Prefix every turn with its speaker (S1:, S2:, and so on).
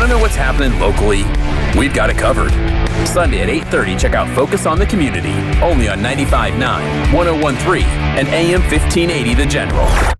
S1: Want to know what's happening locally? We've got it covered. Sunday at 8:30, check out Focus on the Community, only on 95.9, 101.3, and AM 1580 The General.